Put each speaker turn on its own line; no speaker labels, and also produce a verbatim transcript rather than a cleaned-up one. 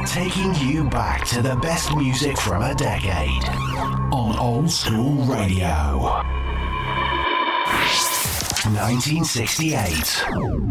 taking you back to the best music from a decade on Old School Radio. nineteen sixty-eight.